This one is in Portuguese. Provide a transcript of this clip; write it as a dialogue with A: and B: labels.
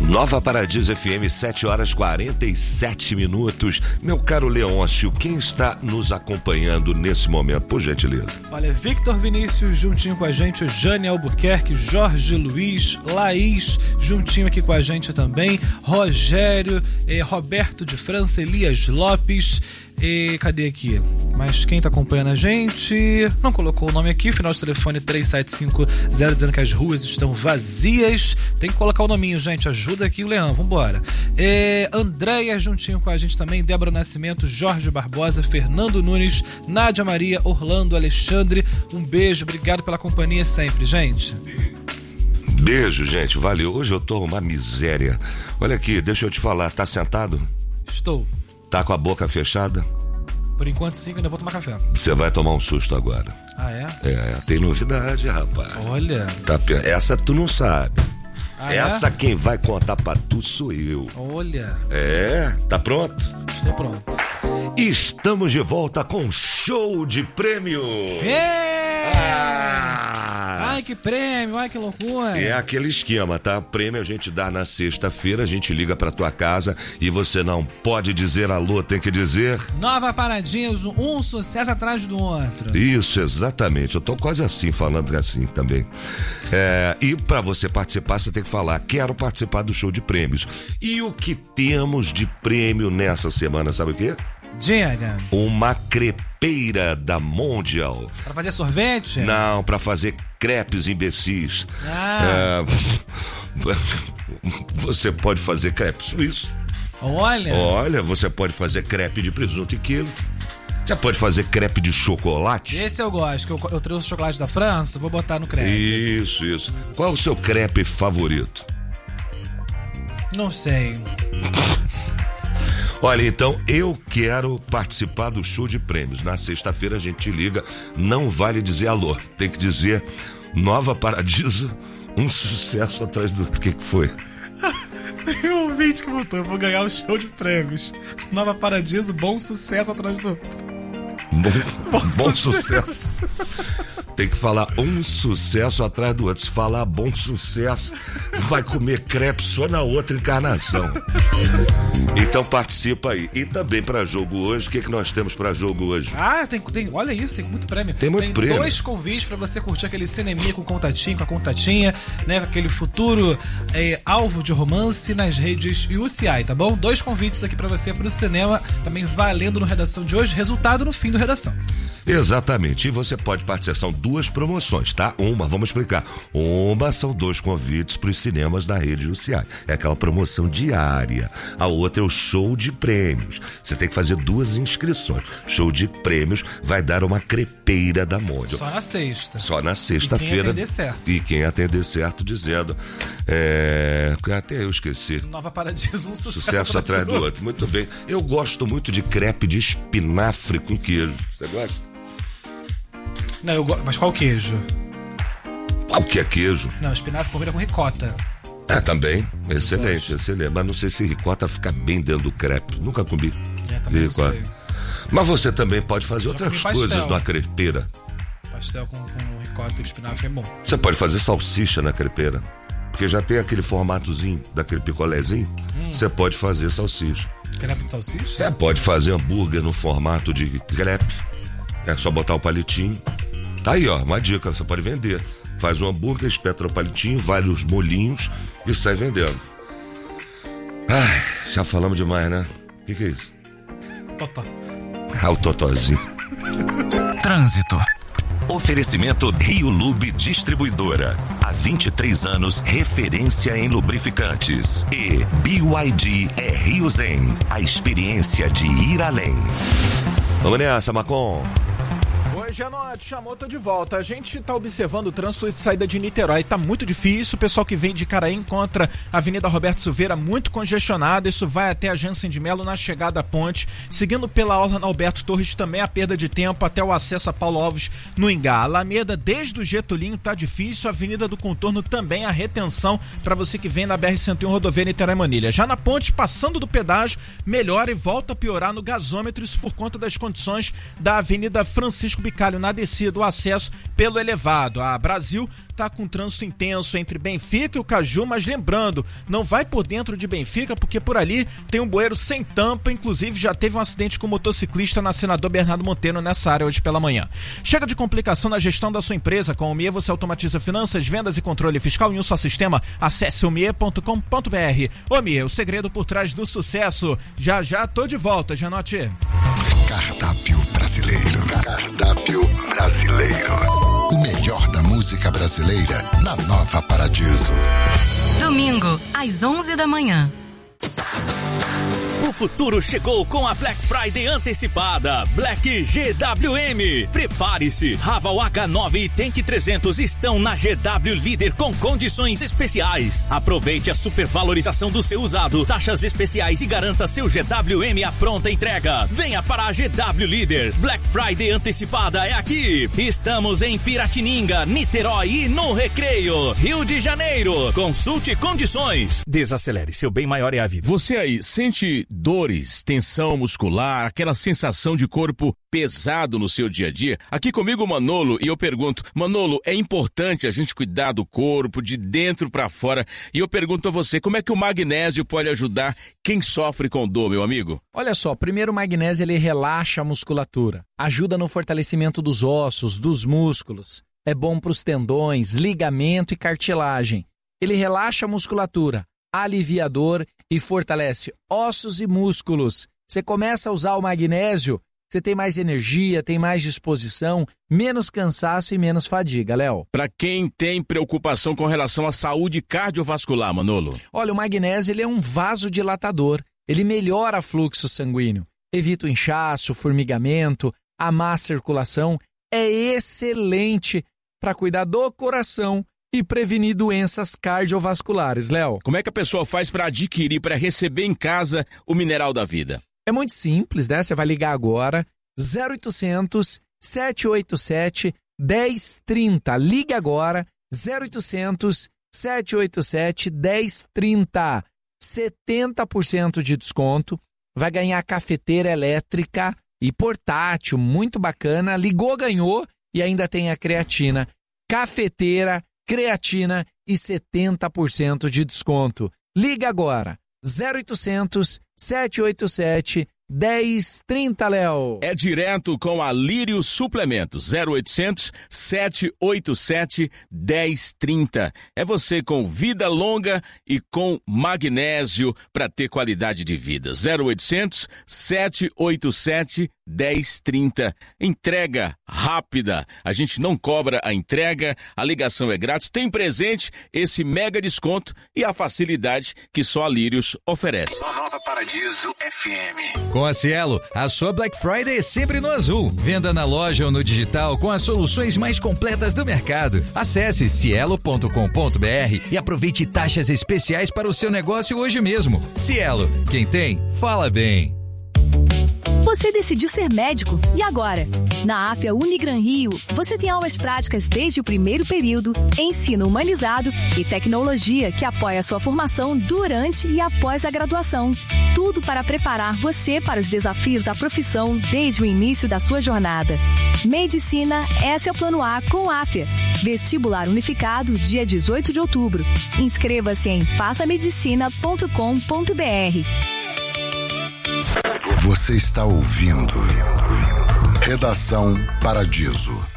A: Nova Paradiso FM, 7h47. Meu caro Leôncio, quem está nos acompanhando nesse momento, por gentileza?
B: Olha, Victor Vinícius juntinho com a gente, o Jane Albuquerque, Jorge Luiz, Laís juntinho aqui com a gente também, Rogério, Roberto de França, Elias Lopes. E cadê aqui? Mas quem tá acompanhando a gente não colocou o nome aqui, final de telefone 3750, dizendo que as ruas estão vazias. Tem que colocar o nominho, gente, ajuda aqui o Leão, vambora. Andréia juntinho com a gente também, Débora Nascimento, Jorge Barbosa, Fernando Nunes, Nádia Maria, Orlando, Alexandre. Um beijo, obrigado pela companhia sempre, gente.
A: Beijo, gente, valeu. Hoje eu tô uma miséria. Olha aqui, deixa eu te falar, tá sentado?
B: Estou.
A: Tá com a boca fechada?
B: Por enquanto sim, que ainda vou tomar café.
A: Você vai tomar um susto agora.
B: Ah, é?
A: Tem novidade, rapaz.
B: Olha.
A: Essa tu não sabe. Essa
B: é?
A: Quem vai contar pra tu sou eu.
B: Olha.
A: Tá pronto?
B: Estou pronto.
A: Estamos de volta com show de prêmio.
B: Ai, que prêmio, ai, que loucura.
A: É aquele esquema, tá? Prêmio a gente dá na sexta-feira, a gente liga pra tua casa e você não pode dizer alô, tem que dizer...
B: Nova Paradiso, um sucesso atrás do outro.
A: Isso, exatamente. Eu tô quase assim, falando assim também. E pra você participar, você tem que falar, quero participar do show de prêmios. E o que temos de prêmio nessa semana, sabe o quê?
B: Diga.
A: Uma crepeira da Mondial.
B: Pra fazer sorvete?
A: Não, pra fazer crepes imbecis. Você pode fazer crepe suíço. Olha, você pode fazer crepe de presunto e queijo. Você pode fazer crepe de chocolate.
B: Esse eu gosto, que eu trouxe chocolate da França, vou botar no crepe.
A: Isso. Qual é o seu crepe favorito?
B: Não sei.
A: Olha, então eu quero participar do show de prêmios. Na sexta-feira a gente te liga, não vale dizer alô, tem que dizer Nova Paradiso, um sucesso atrás do outro. O que foi?
B: Tem um ouvinte que botou, eu vou ganhar o show de prêmios. Nova Paradiso, bom sucesso atrás do outro.
A: Bom sucesso. Tem que falar um sucesso atrás do outro. Se falar bom sucesso, vai comer crepe só na outra encarnação. Então participa aí. E também pra jogo hoje, o que nós temos pra jogo hoje?
B: Olha isso, tem muito prêmio.
A: Tem muito prêmio.
B: 2 convites pra você curtir aquele cineminha com contatinho, com a contatinha, né? Com aquele futuro alvo de romance nas redes UCI, tá bom? 2 convites aqui pra você pro cinema, também valendo no Redação de hoje, resultado no fim do Redação.
A: Exatamente, e você pode participar, são 2 promoções, tá? Vamos explicar. Uma são 2 convites para os cinemas da rede UCI, é aquela promoção diária. A outra é o show de prêmios, você tem que fazer 2 inscrições. Show de prêmios vai dar uma crepeira da Mondial.
B: Só na sexta.
A: Só na sexta-feira.
B: E quem atender certo.
A: E quem atender certo dizendo, até eu esqueci.
B: Nova Paradiso, um
A: sucesso atrás do outro. Muito bem, eu gosto muito de crepe de espinafre com queijo, você gosta?
B: Não, eu gosto. Mas qual queijo?
A: Qual que é queijo?
B: Não, espinafre combina com ricota.
A: Também. Excelente. Mas não sei se ricota fica bem dentro do crepe. Nunca comi.
B: Também
A: ricota.
B: não sei.
A: Mas você também pode fazer outras coisas numa crepeira.
B: Pastel com ricota e espinafre é bom.
A: Você pode fazer salsicha na crepeira. Porque já tem aquele formatozinho daquele picolézinho. Você pode fazer salsicha.
B: Crepe de salsicha?
A: Você pode fazer hambúrguer no formato de crepe. É só botar o palitinho. Tá aí, ó, uma dica, você pode vender. Faz um hambúrguer, espeta o palitinho, vários molhinhos e sai vendendo. Já falamos demais, né? O que é isso?
B: Totó.
A: O totozinho.
C: Trânsito. Oferecimento Rio Lube Distribuidora. Há 23 anos, referência em lubrificantes. E BYD é Rio Zen. A experiência de ir além.
A: Vamos nessa, Macon.
D: Hoje à noite, chamou, tô de volta. A gente tá observando o trânsito de saída de Niterói. Tá muito difícil. O pessoal que vem de Caraí encontra a Avenida Roberto Silveira muito congestionada. Isso vai até a Jansen de Melo na chegada à ponte. Seguindo pela Orla Alberto Torres, também a perda de tempo até o acesso a Paulo Alves no Ingá. Alameda, desde o Getulinho, tá difícil. A Avenida do Contorno também, a retenção para você que vem na BR-101 rodovia Niterói-Manilha. Já na ponte, passando do pedágio, melhora e volta a piorar no gasômetro. Isso por conta das condições da Avenida Francisco Bicalho. Cascalho na descida, o acesso pelo elevado. A Brasil tá com trânsito intenso entre Benfica e o Caju, mas lembrando, não vai por dentro de Benfica, porque por ali tem um bueiro sem tampa, inclusive já teve um acidente com um motociclista na Senador Bernardo Monteiro nessa área hoje pela manhã. Chega de complicação na gestão da sua empresa. Com o MIE você automatiza finanças, vendas e controle fiscal em um só sistema. Acesse omie.com.br. OMIE, o segredo por trás do sucesso. Já tô de volta, Janote.
E: Cardápio brasileiro. Cardápio brasileiro. O melhor da música brasileira na Nova Paradiso.
F: Domingo, às 11 da manhã.
G: O futuro chegou com a Black Friday antecipada. Black GWM. Prepare-se. Raval H9 e Tank 300 estão na GW Líder com condições especiais. Aproveite a supervalorização do seu usado, taxas especiais e garanta seu GWM à pronta entrega. Venha para a GW Líder. Black Friday antecipada é aqui. Estamos em Piratininga, Niterói e no Recreio, Rio de Janeiro. Consulte condições. Desacelere, seu bem maior é a vida.
H: Você aí sente dores, tensão muscular, aquela sensação de corpo pesado no seu dia a dia? Aqui comigo o Manolo, e eu pergunto, Manolo, é importante a gente cuidar do corpo de dentro para fora, e eu pergunto a você, como é que o magnésio pode ajudar quem sofre com dor, meu amigo?
I: Olha só, primeiro o magnésio ele relaxa a musculatura, ajuda no fortalecimento dos ossos, dos músculos, é bom para os tendões, ligamento e cartilagem. Ele relaxa a musculatura, aliviador e fortalece ossos e músculos. Você começa a usar o magnésio, você tem mais energia, tem mais disposição, menos cansaço e menos fadiga, Léo.
H: Para quem tem preocupação com relação à saúde cardiovascular, Manolo?
I: Olha, o magnésio ele é um vasodilatador. Ele melhora o fluxo sanguíneo, evita o inchaço, o formigamento, a má circulação. É excelente para cuidar do coração e prevenir doenças cardiovasculares, Léo.
H: Como é que a pessoa faz para adquirir, para receber em casa o Mineral da Vida?
I: É muito simples, né? Você vai ligar agora, 0800 787 1030. Ligue agora, 0800 787 1030. 70% de desconto. Vai ganhar cafeteira elétrica e portátil, muito bacana. Ligou, ganhou e ainda tem a creatina. Cafeteira, creatina e 70% de desconto. Liga agora, 0800 787 1030, Léo.
H: É direto com a Lírio Suplementos, 0800 787 1030. É você com vida longa e com magnésio para ter qualidade de vida. 0800 787 1030. Entrega rápida. A gente não cobra a entrega, a ligação é grátis. Tem presente esse mega desconto e a facilidade que só a Lírios oferece.
C: Nova Paradiso FM.
J: Com a Cielo, a sua Black Friday é sempre no azul. Venda na loja ou no digital com as soluções mais completas do mercado. Acesse cielo.com.br e aproveite taxas especiais para o seu negócio hoje mesmo. Cielo, quem tem, fala bem.
K: Você decidiu ser médico, e agora? Na AFIA Unigran Rio, você tem aulas práticas desde o primeiro período, ensino humanizado e tecnologia que apoia a sua formação durante e após a graduação. Tudo para preparar você para os desafios da profissão desde o início da sua jornada. Medicina, esse é o plano A com AFIA. Vestibular unificado, dia 18 de outubro. Inscreva-se em façamedicina.com.br.
E: Você está ouvindo Redação Paradiso.